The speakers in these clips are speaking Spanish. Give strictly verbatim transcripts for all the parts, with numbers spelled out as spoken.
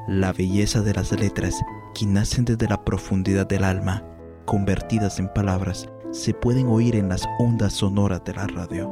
La belleza de las letras, que nacen desde la profundidad del alma, convertidas en palabras, se pueden oír en las ondas sonoras de la radio.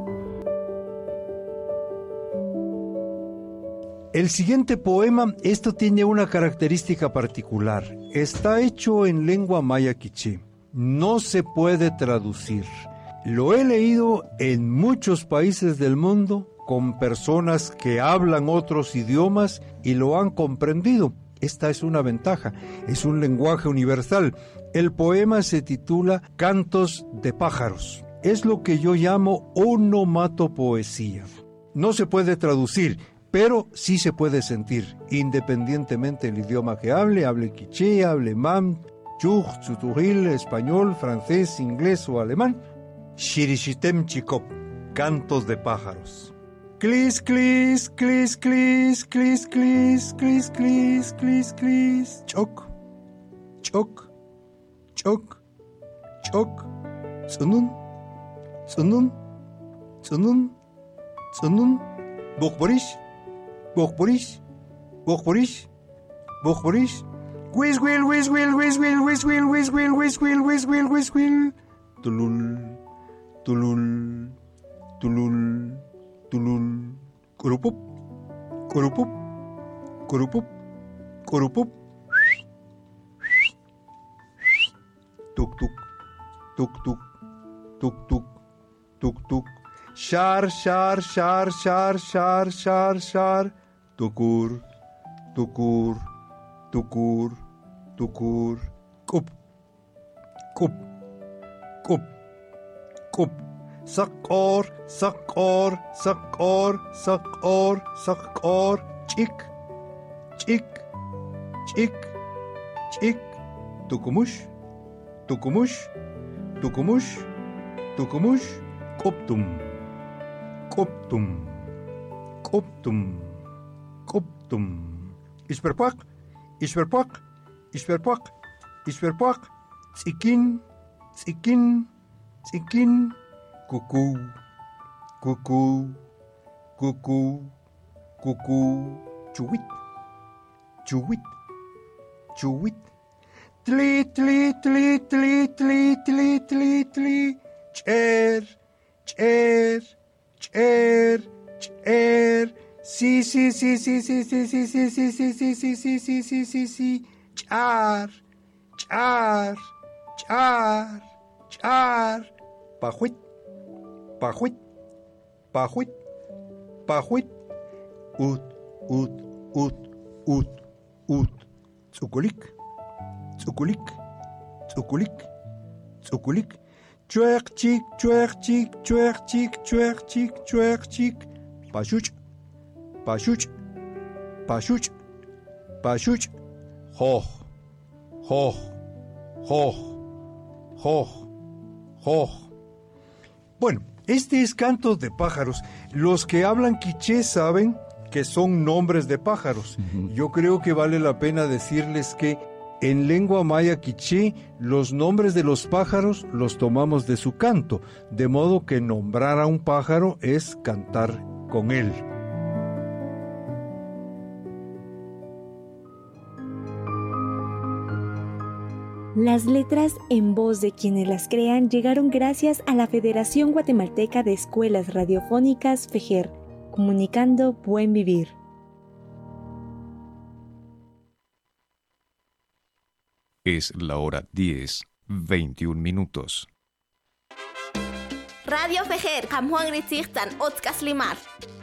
El siguiente poema, esto tiene una característica particular. Está hecho en lengua maya quiché. No se puede traducir. Lo he leído en muchos países del mundo con personas que hablan otros idiomas y lo han comprendido. Esta es una ventaja, es un lenguaje universal. El poema se titula Cantos de pájaros. Es lo que yo llamo onomatopoesía. No se puede traducir, pero sí se puede sentir, independientemente del idioma que hable, hable quiché, hable mam, chuj, tzutuhil, español, francés, inglés o alemán. Shirishitem chikop, cantos de pájaros. Clis, clis, clis, clis, clis, clis, clis, clis, clis, clis, choc, choc, choc, choc, sunun, sunun, sunun, sunun, bokborish, bokborish, bokborish, bokborish, whiz will, whiz will, whiz will, whiz will, whiz will, whiz will, whiz will, whiz will, tulul, tulul, tulul, tulul, kurupup, kurupup, kurupup, kurupup, tuk tuk, tuk tuk, tuk tuk, tuk tuk, shar, shar, shar, shar, shar, shar, shar, tukur, tukur, tukur, tukur, kup, kup, kup, kup. Sakor, sakor, sakor, sakor, sakor, chik, chik, chik, chik, tukumush, tukumush, tukumush, tukumush, koptum, koptum, koptum, koptum. Isperpak, isperpak, isperpak, isperpak, tsikin, tsikin, tsikin, cucú, cucú, cucú, cucú, chuwit, chuwit, chuwit, tli, tli, tli, tli, tli, tli, tli, tli, cher, cher, cher, cher, sí, sí, sí, sí, sí, sí, sí, sí, sí, sí, sí, sí, sí, sí, sí, sí, sí, char, char, char, char, pajuit, pajuit, pajuit, pajuit, ut, ut, ut, ut, ut, tzukulik, tzukulik, tzukulik, tzukulik, chuek chik, chuek chik, chuek chik, chuek chik, chuek chik, pashuch, pashuch, pashuch, pashuch, hoch, hoch, hoch, hoch, hoch. Bueno, este es Cantos de pájaros. Los que hablan quiché saben que son nombres de pájaros. Uh-huh. Yo creo que vale la pena decirles que en lengua maya quiché los nombres de los pájaros los tomamos de su canto, de modo que nombrar a un pájaro es cantar con él. Las letras en voz de quienes las crean llegaron gracias a la Federación Guatemalteca de Escuelas Radiofónicas FEGER, comunicando buen vivir. Es la hora diez, veintiún minutos. Radio FEGER, Kamhuang Ritzirtan, Otzkas Limar.